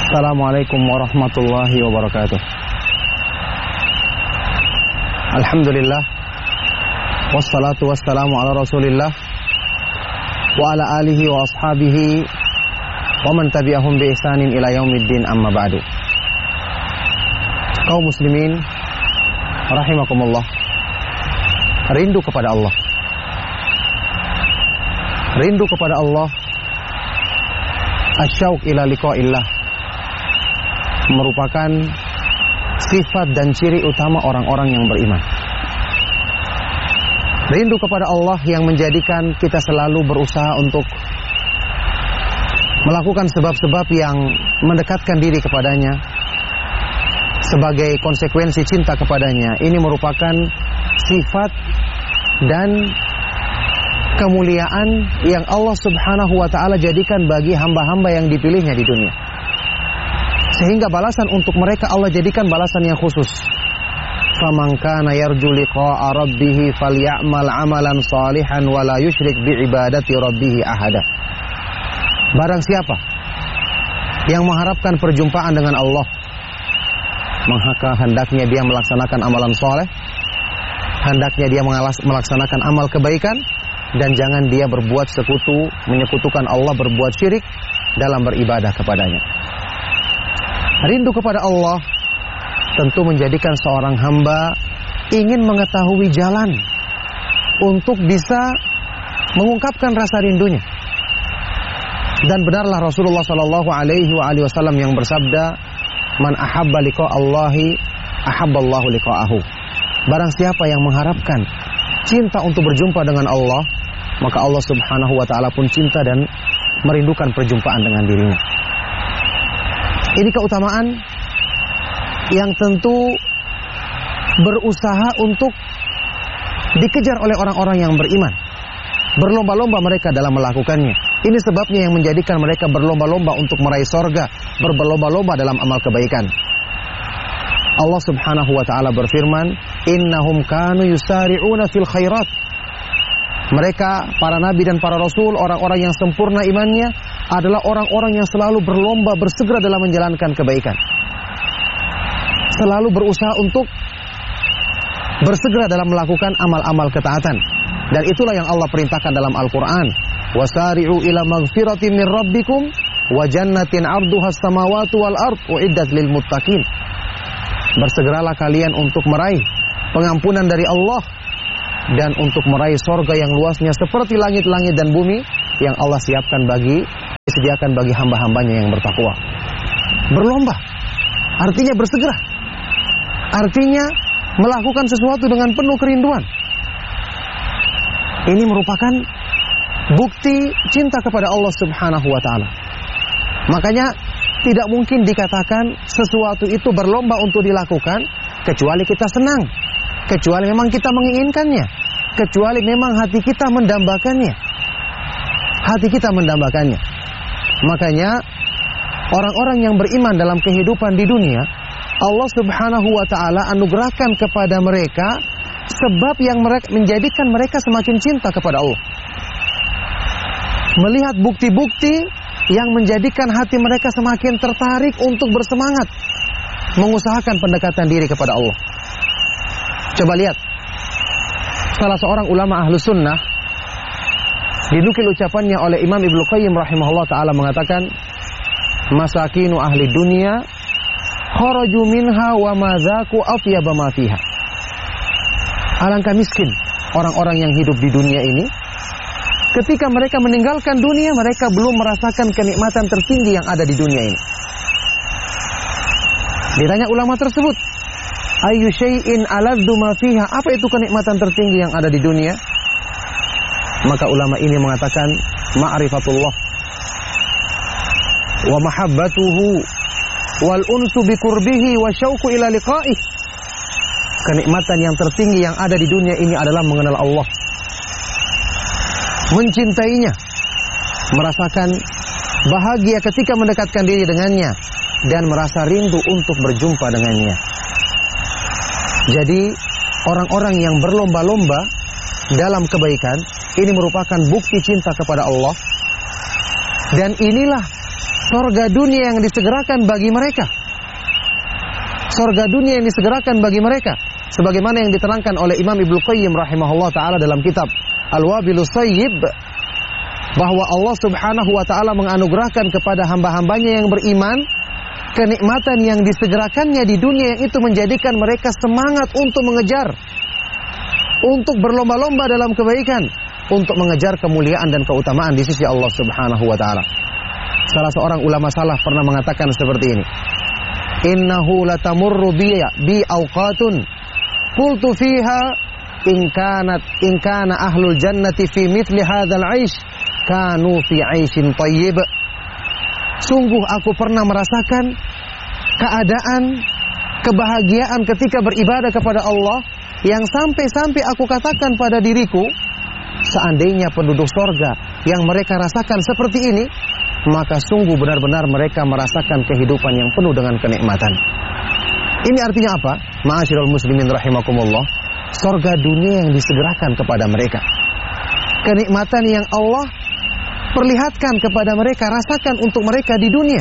Assalamualaikum warahmatullahi wabarakatuh. Alhamdulillah, wassalatu wassalamu ala rasulillah wa ala alihi wa ashabihi wa man tabi'ahum bi ihsanin ila yaumiddin, amma ba'du. Kaum muslimin rahimakumullah, rindu kepada Allah, rindu kepada Allah, asyauq ila liqa'illah, merupakan sifat dan ciri utama orang-orang yang beriman. Rindu kepada Allah yang menjadikan kita selalu berusaha untuk melakukan sebab-sebab yang mendekatkan diri kepadanya sebagai konsekuensi cinta kepadanya. Ini merupakan sifat dan kemuliaan yang Allah Subhanahu wa ta'ala jadikan bagi hamba-hamba yang dipilihnya di dunia. Sehingga balasan untuk mereka Allah jadikan balasan yang khusus. Faman kana yarju liqa'a rabbih falyamal 'amalan shalihan wa la yusyrik bi ibadati rabbih ahada. Barang siapa yang mengharapkan perjumpaan dengan Allah, maka hendaknya dia melaksanakan amalan soleh, hendaknya dia melaksanakan amal kebaikan, dan jangan dia berbuat sekutu, menyekutukan Allah, berbuat syirik dalam beribadah kepadanya. Rindu kepada Allah tentu menjadikan seorang hamba ingin mengetahui jalan untuk bisa mengungkapkan rasa rindunya. Dan benarlah Rasulullah sallallahu alaihi wasallam yang bersabda, "Man ahabba liqa'allahi ahabballahu liqa'ahu." Barang siapa yang mengharapkan cinta untuk berjumpa dengan Allah, maka Allah Subhanahu wa ta'ala pun cinta dan merindukan perjumpaan dengan dirinya. Ini keutamaan yang tentu berusaha untuk dikejar oleh orang-orang yang beriman. Berlomba-lomba mereka dalam melakukannya. Ini sebabnya yang menjadikan mereka berlomba-lomba untuk meraih sorga, berlomba-lomba dalam amal kebaikan. Allah Subhanahu wa ta'ala berfirman, "Innahum kanu yusari'una fil khairat." Mereka, para nabi dan para rasul, orang-orang yang sempurna imannya, adalah orang-orang yang selalu berlomba, bersegera dalam menjalankan kebaikan. Selalu berusaha untuk bersegera dalam melakukan amal-amal ketaatan. Dan itulah yang Allah perintahkan dalam Al-Quran. "Wasari'u ila maghfiratin min rabbikum wa jannatin 'arduhas samawati wal ard u'iddat lil muttaqin." Bersegeralah kalian untuk meraih pengampunan dari Allah dan untuk meraih sorga yang luasnya seperti langit-langit dan bumi yang Allah sediakan bagi hamba-hambanya yang bertakwa. Berlomba artinya bersegera, artinya melakukan sesuatu dengan penuh kerinduan. Ini merupakan bukti cinta kepada Allah Subhanahu wa ta'ala. Makanya tidak mungkin dikatakan sesuatu itu berlomba untuk dilakukan kecuali kita senang, kecuali memang kita menginginkannya, kecuali memang hati kita mendambakannya. Hati kita mendambakannya. Makanya orang-orang yang beriman dalam kehidupan di dunia, Allah Subhanahu wa ta'ala anugerahkan kepada mereka sebab yang menjadikan mereka semakin cinta kepada Allah. Melihat bukti-bukti yang menjadikan hati mereka semakin tertarik untuk bersemangat mengusahakan pendekatan diri kepada Allah. Coba lihat, salah seorang ulama ahlu sunnah, dinukil ucapannya oleh Imam Ibnu Qayyim rahimahullah ta'ala, mengatakan, "Masakinu ahli dunia kharaju minha wa mazaku atyaba ma fiha." Alangkah miskin orang-orang yang hidup di dunia ini, ketika mereka meninggalkan dunia, mereka belum merasakan kenikmatan tertinggi yang ada di dunia ini. Ditanya ulama tersebut, "Ayyu syai'in aladdu ma fiha?" Apa itu kenikmatan tertinggi yang ada di dunia? Maka ulama ini mengatakan, "Ma'rifatullah wa mahabbatuhu wal unsu bi qurbihi wa syauqu ila liqa'ih." Kenikmatan yang tertinggi yang ada di dunia ini adalah mengenal Allah, mencintainya, merasakan bahagia ketika mendekatkan diri dengannya, dan merasa rindu untuk berjumpa dengannya. Jadi orang-orang yang berlomba-lomba dalam kebaikan, ini merupakan bukti cinta kepada Allah. Dan inilah Surga dunia yang disegerakan bagi mereka. Surga dunia yang disegerakan bagi mereka. Sebagaimana yang diterangkan oleh Imam Ibnu Qayyim rahimahullah ta'ala dalam kitab Al-Wabilus Thayyib, bahwa Allah subhanahu wa ta'ala menganugerahkan kepada hamba-hambanya yang beriman kenikmatan yang disegerakannya di dunia, yang itu menjadikan mereka semangat untuk mengejar, untuk berlomba-lomba dalam kebaikan, untuk mengejar kemuliaan dan keutamaan di sisi Allah subhanahu wa ta'ala. Salah seorang ulama salaf pernah mengatakan seperti ini: innahu latamurru bi awqatun qultu fiha in kana ahlul jannati fi mithli hadzal 'aish kanu fi 'aishin thayyib. Sungguh aku pernah merasakan keadaan kebahagiaan ketika beribadah kepada Allah, yang sampai-sampai aku katakan pada diriku, seandainya penduduk surga yang mereka rasakan seperti ini, maka sungguh benar-benar mereka merasakan kehidupan yang penuh dengan kenikmatan. Ini artinya apa? Ma'asyiral muslimin rahimakumullah, surga dunia yang disegerakan kepada mereka, kenikmatan yang Allah perlihatkan kepada mereka, rasakan untuk mereka di dunia.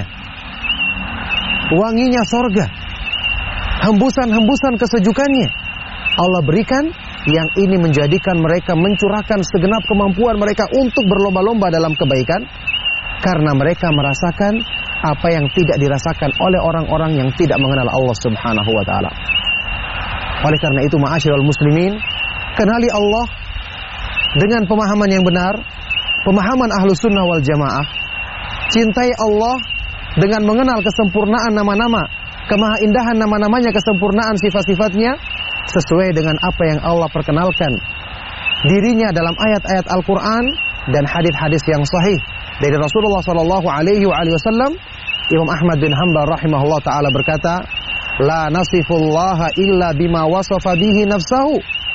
Wanginya surga, hembusan-hembusan kesejukannya Allah berikan, yang ini menjadikan mereka mencurahkan segenap kemampuan mereka untuk berlomba-lomba dalam kebaikan, karena mereka merasakan apa yang tidak dirasakan oleh orang-orang yang tidak mengenal Allah subhanahu wa ta'ala. Oleh karena itu, ma'asyiral muslimin, kenali Allah dengan pemahaman yang benar, pemahaman Ahlus Sunnah wal Jamaah. Cintai Allah dengan mengenal kesempurnaan nama-nama, kemahaindahan nama-namanya, kesempurnaan sifat-sifatnya, sesuai dengan apa yang Allah perkenalkan dirinya dalam ayat-ayat Al-Quran dan hadis-hadis yang sahih dari Rasulullah SAW. Imam Ahmad bin Hanbal rahimahullah ta'ala berkata, la nasifullaha illa bima wasafa bihi nafsahu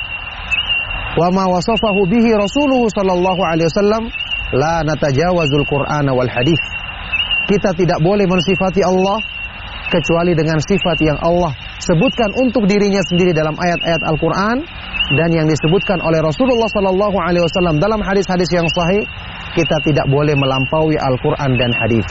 wa ma wasafahu bihi Rasuluhu sallallahu alaihi wasallam, la natajawazul Qur'ana wal hadis. Kita tidak boleh mensifati Allah kecuali dengan sifat yang Allah sebutkan untuk dirinya sendiri dalam ayat-ayat Al-Quran dan yang disebutkan oleh Rasulullah sallallahu alaihi wasallam dalam hadis-hadis yang sahih. Kita tidak boleh melampaui Al-Quran dan hadis.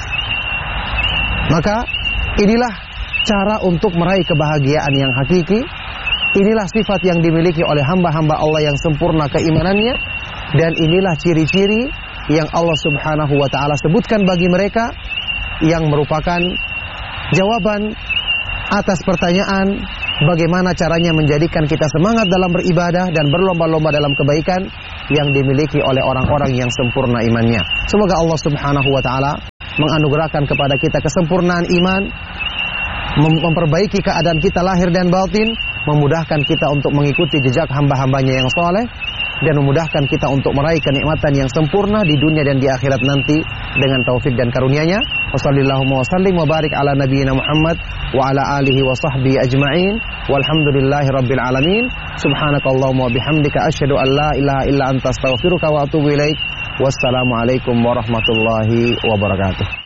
Maka inilah cara untuk meraih kebahagiaan yang hakiki. Inilah sifat yang dimiliki oleh hamba-hamba Allah yang sempurna keimanannya, dan inilah ciri-ciri yang Allah subhanahu wa ta'ala sebutkan bagi mereka, yang merupakan jawaban atas pertanyaan bagaimana caranya menjadikan kita semangat dalam beribadah dan berlomba-lomba dalam kebaikan yang dimiliki oleh orang-orang yang sempurna imannya. Semoga Allah subhanahu wa ta'ala menganugerahkan kepada kita kesempurnaan iman, memperbaiki keadaan kita lahir dan batin, memudahkan kita untuk mengikuti jejak hamba-hambanya yang soleh, dan memudahkan kita untuk meraih kenikmatan yang sempurna di dunia dan di akhirat nanti dengan taufik dan karunia-Nya. Wassallallahu wasallim wa barik ala nabiyyina Muhammad wa ala alihi wa sahbihi ajma'in. Walhamdulillahi rabbil alamin. Subhanakallahumma wa bihamdika asyhadu an la ilaha illa anta astaghfiruka wa atubu ilaik. Wassalamu alaikum warahmatullahi wabarakatuh.